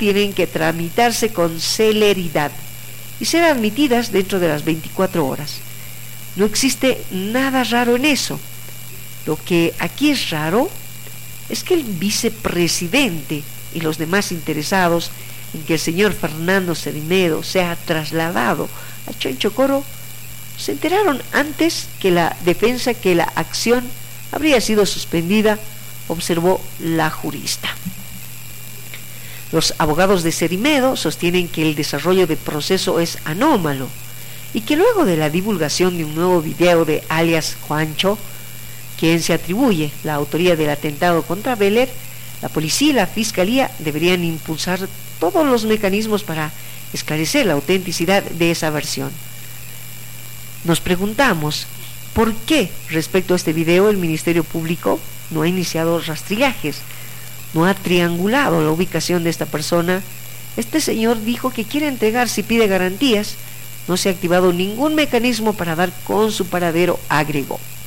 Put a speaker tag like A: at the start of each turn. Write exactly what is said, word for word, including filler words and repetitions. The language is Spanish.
A: tienen que tramitarse con celeridad y ser admitidas dentro de las veinticuatro horas. No existe nada raro en eso. Lo que aquí es raro es que el vicepresidente y los demás interesados en que el señor Fernando Cerimedo sea trasladado a Chonchocoro se enteraron antes que la defensa que la acción habría sido suspendida, observó la jurista. Los abogados de Cerimedo sostienen que el desarrollo del proceso es anómalo y que luego de la divulgación de un nuevo video de alias Juancho, quien se atribuye la autoría del atentado contra Beler, la policía y la fiscalía deberían impulsar todos los mecanismos para esclarecer la autenticidad de esa versión. Nos preguntamos, ¿por qué respecto a este video el Ministerio Público no ha iniciado rastrillajes? No ha triangulado la ubicación de esta persona. Este señor dijo que quiere entregarse y pide garantías. No se ha activado ningún mecanismo para dar con su paradero, agregó.